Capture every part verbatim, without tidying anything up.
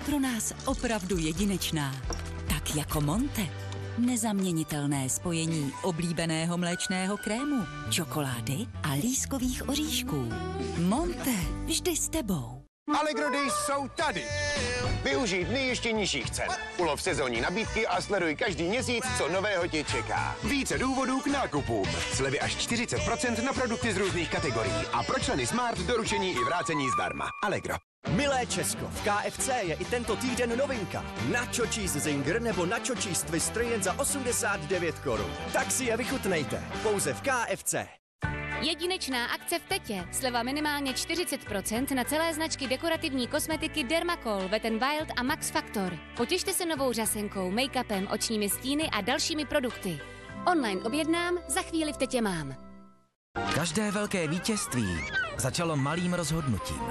pro nás opravdu jedinečná. Tak jako Monte. Nezaměnitelné spojení oblíbeného mléčného krému, čokolády a lískových oříšků. Monte, vždy s tebou. Allegro Days jsou tady. Využít nejještě nižších cen. Ulov sezónní nabídky a sleduj každý měsíc, co nového tě čeká. Více důvodů k nákupům. Slevy až čtyřicet procent na produkty z různých kategorií. A pro členy Smart doručení i vrácení zdarma. Allegro. Milé Česko, v K F C je i tento týden novinka. Nacho Cheese Zinger nebo Nacho Cheese Twister jen za osmdesát devět korun. Tak si je vychutnejte. Pouze v K F C. Jedinečná akce v Tetě. Sleva minimálně čtyřicet procent na celé značky dekorativní kosmetiky Dermacol, Wet n Wild a Max Factor. Potěšte se novou řasenkou, make-upem, očními stíny a dalšími produkty. Online objednám, za chvíli v Tetě mám. Každé velké vítězství začalo malým rozhodnutím.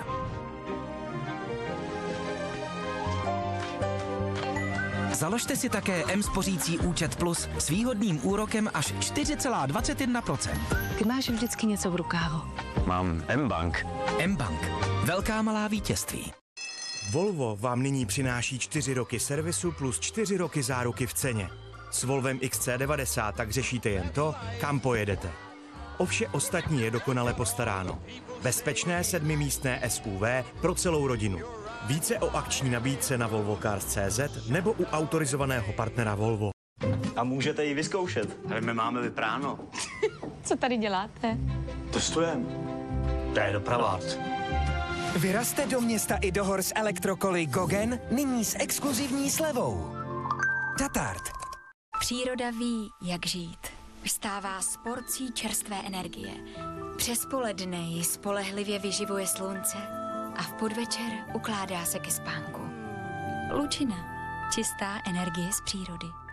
Založte si také M-spořící účet Plus s výhodným úrokem až čtyři celá dvacet jedna procenta. Ty máš vždycky něco v rukávu. Mám M-Bank. M-Bank. Velká malá vítězství. Volvo vám nyní přináší čtyři roky servisu plus čtyři roky záruky v ceně. S Volvem X C devadesát tak řešíte jen to, kam pojedete. O vše ostatní je dokonale postaráno. Bezpečné sedmimístné S U V pro celou rodinu. Více o akční nabídce na volvo cars tečka cé zet nebo u autorizovaného partnera Volvo. A můžete ji vyzkoušet. Ale my máme vypráno. Co tady děláte? Testujeme. To je dopravák. Vyrazte do města i do hor s elektrokoly Gogen, nyní s exkluzivní slevou. Tatart. Příroda ví, jak žít. Vstává s porcí čerstvé energie. Přes poledne ji spolehlivě vyživuje slunce a v podvečer ukládá se ke spánku. Lučina. Čistá energie z přírody.